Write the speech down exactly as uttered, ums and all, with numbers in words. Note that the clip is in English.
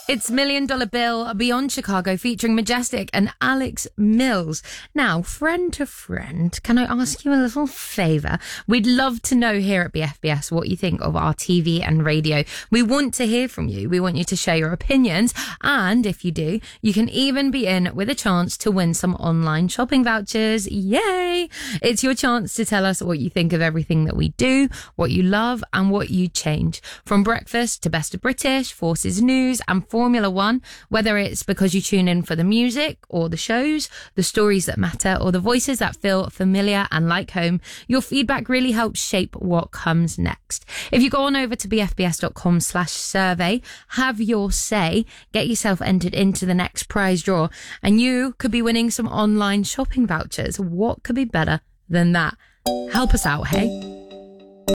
It's Million Dollar Bill Beyond Chicago featuring Majestic and Alex Mills. Now, friend to friend, can I ask you a little favour? We'd love to know here at B F B S what you think of our T V and radio. We want to hear from you. We want you to share your opinions. And if you do, you can even be in with a chance to win some online shopping vouchers. Yay! It's your chance to tell us what you think of everything that we do, what you love and what you change. From breakfast to Best of British, Forces News and Formula One, whether it's because you tune in for the music or the shows, the stories that matter or the voices that feel familiar and like home, your feedback really helps shape what comes next. If you go on over to bfbs.com slash survey, have your say, get yourself entered into the next prize draw, and you could be winning some online shopping vouchers. What could be better than that? Help us out, hey?